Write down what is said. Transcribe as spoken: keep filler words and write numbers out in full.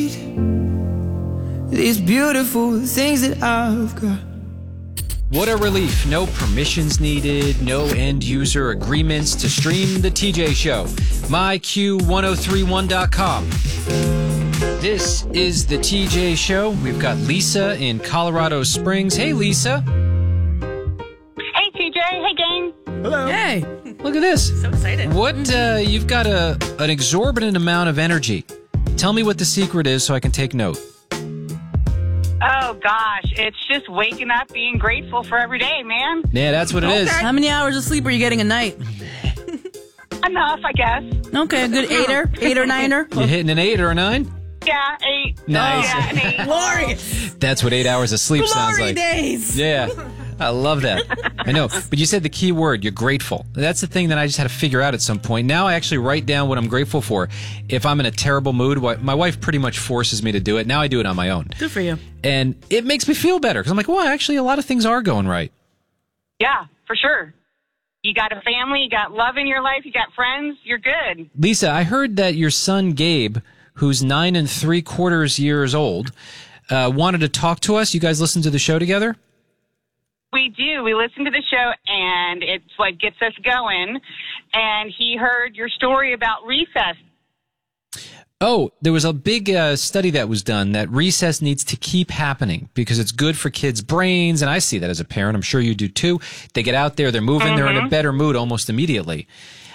These beautiful things that I've got. What a relief. No permissions needed, no end user agreements to stream the T J Show. my q ten thirty-one dot com. This is the T J Show. We've got Lisa in Colorado Springs. Hey, Lisa. Hey, T J. Hey, gang. Hello. Hey. Look at this. So excited. What, uh, you've got a an exorbitant amount of energy. Tell me what the secret is so I can take note. Oh, gosh. It's just waking up, being grateful for every day, man. Yeah, that's what it is. How many hours of sleep are you getting a night? Enough, I guess. Okay, a good eighter, eight or niner. You hitting an eight or a nine? Yeah, eight. Nice. Yeah, an eight. Glorious. That's what eight hours of sleep sounds Glory like. days. Yeah, I love that. I know, but you said the key word, you're grateful. That's the thing that I just had to figure out at some point. Now I actually write down what I'm grateful for. If I'm in a terrible mood, what- my wife pretty much forces me to do it. Now I do it on my own. Good for you. And it makes me feel better because I'm like, well, actually, a lot of things are going right. Yeah, for sure. You got a family, you got love in your life, you got friends, you're good. Lisa, I heard that your son Gabe, who's nine and three quarters years old, uh, wanted to talk to us. You guys listen to the show together? We do. We listen to the show, and it's what gets us going. And he heard your story about recess. Oh, there was a big uh, study that was done that recess needs to keep happening because it's good for kids' brains. And I see that as a parent. I'm sure you do too. They get out there, they're moving, mm-hmm. they're in a better mood almost immediately.